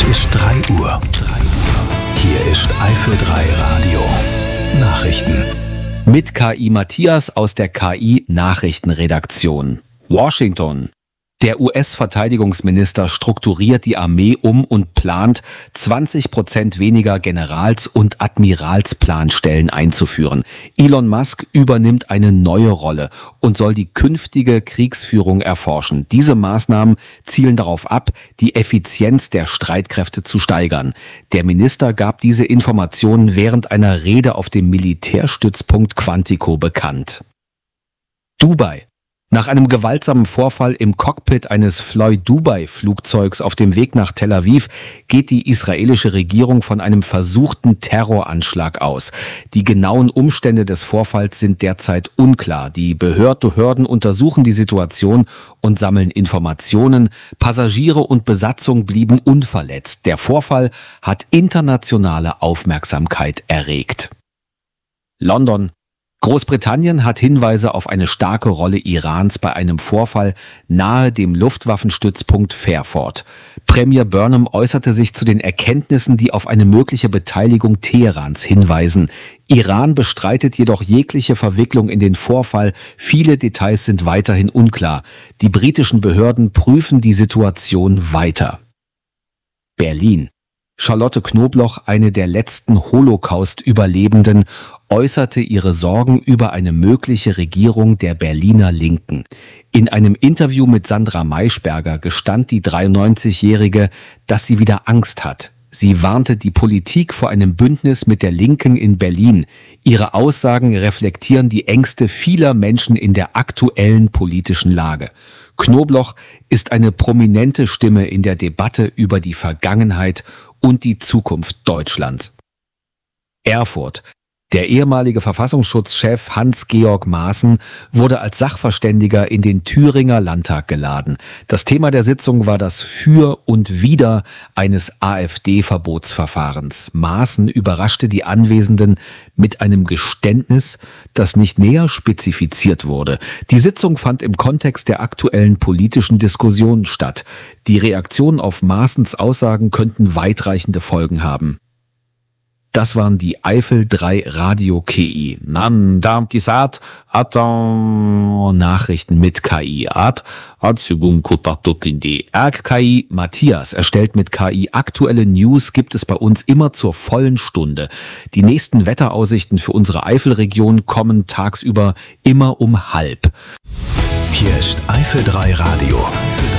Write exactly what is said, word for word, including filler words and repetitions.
Es ist drei Uhr. Hier ist Eifel drei Radio. Nachrichten. Mit K I Matthias aus der K I-Nachrichtenredaktion. Washington. Der U S-Verteidigungsminister strukturiert die Armee um und plant, zwanzig Prozent weniger Generals- und Admiralsplanstellen einzuführen. Elon Musk übernimmt eine neue Rolle und soll die künftige Kriegsführung erforschen. Diese Maßnahmen zielen darauf ab, die Effizienz der Streitkräfte zu steigern. Der Minister gab diese Informationen während einer Rede auf dem Militärstützpunkt Quantico bekannt. Dubai. Nach einem gewaltsamen Vorfall im Cockpit eines Fly-Dubai-Flugzeugs auf dem Weg nach Tel Aviv geht die israelische Regierung von einem versuchten Terroranschlag aus. Die genauen Umstände des Vorfalls sind derzeit unklar. Die Behörden untersuchen die Situation und sammeln Informationen. Passagiere und Besatzung blieben unverletzt. Der Vorfall hat internationale Aufmerksamkeit erregt. London. Großbritannien hat Hinweise auf eine starke Rolle Irans bei einem Vorfall nahe dem Luftwaffenstützpunkt Fairford. Premier Burnham äußerte sich zu den Erkenntnissen, die auf eine mögliche Beteiligung Teherans hinweisen. Iran bestreitet jedoch jegliche Verwicklung in den Vorfall. Viele Details sind weiterhin unklar. Die britischen Behörden prüfen die Situation weiter. Berlin. Charlotte Knobloch, eine der letzten Holocaust-Überlebenden, äußerte ihre Sorgen über eine mögliche Regierung der Berliner Linken. In einem Interview mit Sandra Maischberger gestand die dreiundneunzigjährige, dass sie wieder Angst hat. Sie warnte die Politik vor einem Bündnis mit der Linken in Berlin. Ihre Aussagen reflektieren die Ängste vieler Menschen in der aktuellen politischen Lage. Knobloch ist eine prominente Stimme in der Debatte über die Vergangenheit und die Zukunft Deutschlands. Erfurt. Der ehemalige Verfassungsschutzchef Hans-Georg Maaßen wurde als Sachverständiger in den Thüringer Landtag geladen. Das Thema der Sitzung war das Für und Wider eines AfD-Verbotsverfahrens. Maaßen überraschte die Anwesenden mit einem Geständnis, das nicht näher spezifiziert wurde. Die Sitzung fand im Kontext der aktuellen politischen Diskussionen statt. Die Reaktionen auf Maaßens Aussagen könnten weitreichende Folgen haben. Das waren die Eifel drei Radio K I. Nan dam kisat atan Nachrichten mit K I. At atsubum kotaktukindi. Erk K I Matthias erstellt mit K I aktuelle News, gibt es bei uns immer zur vollen Stunde. Die nächsten Wetteraussichten für unsere Eifelregion kommen tagsüber immer um halb. Hier ist Eifel drei Radio.